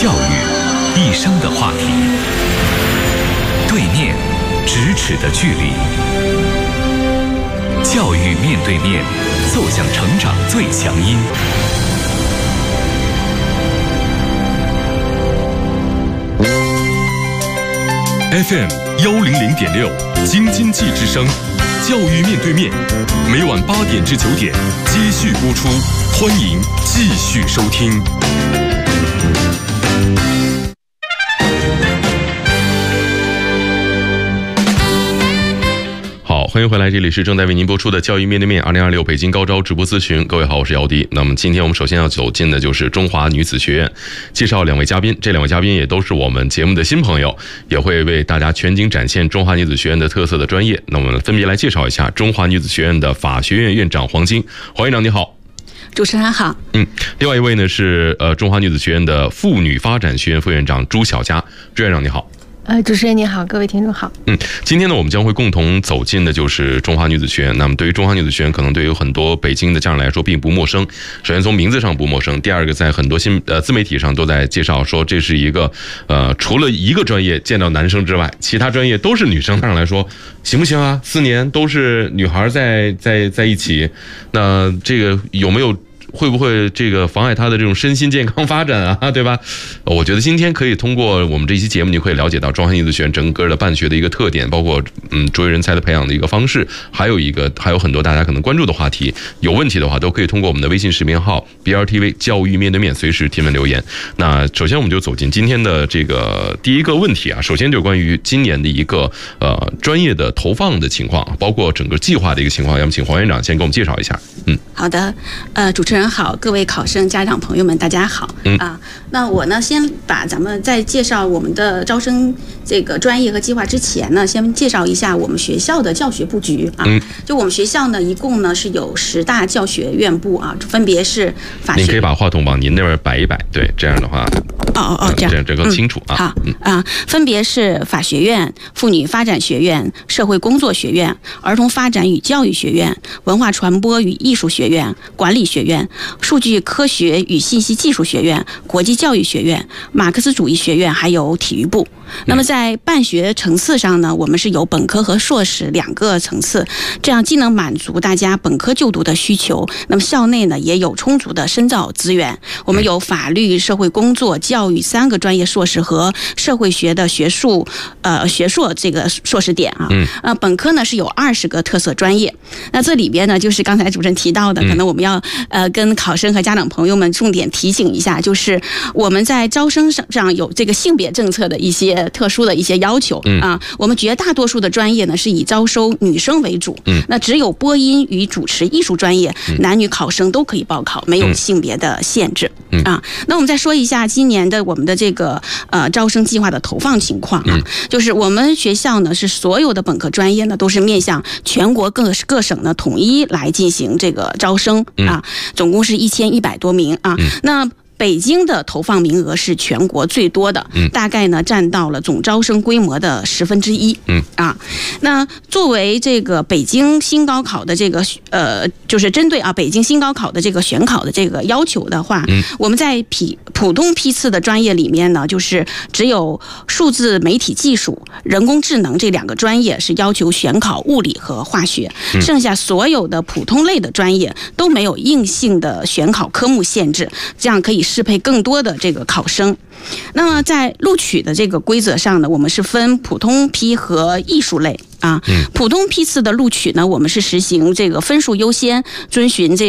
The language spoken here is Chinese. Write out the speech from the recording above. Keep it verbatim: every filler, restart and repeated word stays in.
教育，一生的话题。对面，咫尺的距离。教育面对面，奏响成长最强音。 F M 幺零零点六，京津冀之声，教育面对面，每晚八点至九点继续播出，欢迎继续收听。好，欢迎回来，这里是正在为您播出的教育面对面二零二六北京高招直播咨询。各位好，我是姚迪。那么今天我们首先要走进的就是中华女子学院，介绍两位嘉宾，这两位嘉宾也都是我们节目的新朋友，也会为大家全景展现中华女子学院的特色的专业。那我们分别来介绍一下中华女子学院的法学院院长黄晶。黄院长你好。 主持人好。 嗯，另外一位呢是呃中华女子学院的妇女发展学院副院长朱晓佳。朱院长你好。 呃，主持人你好，各位听众好。 嗯，今天呢，我们将会共同走进的就是中华女子学院。那么，对于中华女子学院，可能对于很多北京的家长来说并不陌生。首先从名字上不陌生，第二个在很多新呃自媒体上都在介绍说，这是一个呃除了一个专业见到男生之外，其他专业都是女生。家长来说，行不行啊？四年都是女孩在在在一起，那这个有没有？会不会这个妨碍他的这种身心健康发展啊，对吧？我觉得今天可以通过我们这期节目，你可以了解到中华女子学院整个的办学的一个特点，包括嗯卓越人才的培养的一个方式，还有一个还有很多大家可能关注的话题。有问题的话，都可以通过我们的微信视频号 B R T V 教育面对面随时提问留言。那首先我们就走进今天的这个第一个问题啊，首先就关于今年的一个呃专业的投放的情况，包括整个计划的一个情况，要么请黄院长先给我们介绍一下。嗯， 好的，呃，主持人好，各位考生、家长朋友们，大家好。嗯啊，那我呢，先把咱们在介绍我们的招生这个专业和计划之前呢，先介绍一下我们学校的教学布局啊。嗯，就我们学校呢，一共呢是有十大教学院部啊，分别是法学。 您可以把话筒往您那边摆一摆，对，这样的话。 哦哦哦，这样这样这个清楚啊。 嗯、好，嗯啊，分别是法学院、妇女发展学院、社会工作学院、儿童发展与教育学院、文化传播与艺术学院、管理学院、数据科学与信息技术学院、国际教育学院、马克思主义学院，还有体育部。那么在办学层次上呢，我们是有本科和硕士两个层次，这样既能满足大家本科就读的需求，那么校内呢也有充足的深造资源。我们有法律、社会工作、教育三个专业硕士和社会学的学术呃学硕这个硕士点啊。嗯。呃，本科呢是有二十个特色专业。那这里边呢，就是刚才主持人提到的，可能我们要呃跟考生和家长朋友们重点提醒一下，就是我们在招生上有这个性别政策的一些特殊的一些要求啊。我们绝大多数的专业呢是以招收女生为主。嗯。那只有播音与主持艺术专业，男女考生都可以报考，没有性别的限制。嗯。啊，那我们再说一下今年的我们的这个呃招生计划的投放情况啊，就是我们学校呢是所有的本科专业呢都是面向全国各各省呢统一来进行这个招生啊，总共是一千一百多名啊。那北京的投放名额是全国最多的，大概呢占到了总招生规模的十分之一。嗯啊，那作为这个北京新高考的这个呃，就是针对啊北京新高考的这个选考的这个要求的话，嗯、我们在批普通批次的专业里面呢，就是只有数字媒体技术、人工智能这两个专业是要求选考物理和化学，嗯、剩下所有的普通类的专业都没有硬性的选考科目限制，这样可以适配更多的这个考生。那么在录取的这个规则上呢，我们是分普通批和艺术类啊。普通批次的录取呢，我们是实行这个分数优先，遵循这